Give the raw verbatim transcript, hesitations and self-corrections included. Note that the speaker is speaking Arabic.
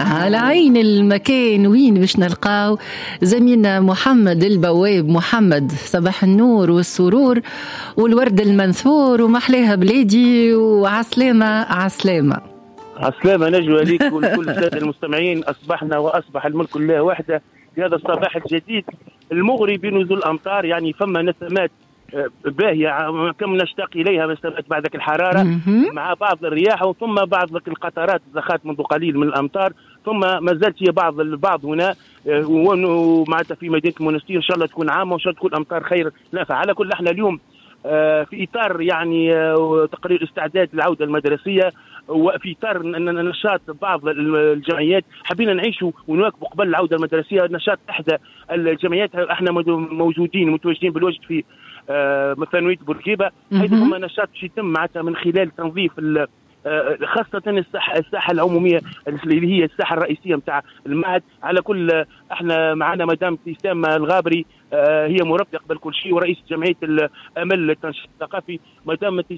على عين المكان وين باش نلقاو زميلنا محمد البواب. محمد، صباح النور والسرور والورد المنثور ومحلاها بلادي وعسلامة عسلامة عسلامة نجوى ليك ولكل السادة المستمعين. أصبحنا وأصبح الملك لله وحده في هذا الصباح الجديد المغري بنزول الأمطار. يعني فما نسمات باهية كم نشتاق إليها نسمات بعد ذلك الحرارة مع بعض الرياح وثم بعض ذلك القطرات زخات منذ قليل من الأمطار، ثم ما زالت هي بعض البعض هنا ومعناتها في مدينة المنستير. إن شاء الله تكون عامة وإن شاء الله تكون أمطار خير نافعة. على كل احنا اليوم في إطار يعني تقرير استعداد العودة المدرسية وفي إطار نشاط بعض الجمعيات حبينا نعيشوا ونواكبوا قبل العودة المدرسية نشاط إحدى الجمعيات. احنا موجودين متواجدين بالوجد في ثانوية بورقيبة، حيث هم نشاط يتم معناتها من خلال تنظيف خاصة الساحة الساحة العمومية اللي هي الساحة الرئيسية متاع المعهد. على كل احنا معنا مدام ابتسام الغابري، هي مرافقة قبل كل شيء ورئيس جمعية الأمل للتنشيط الثقافي. مدام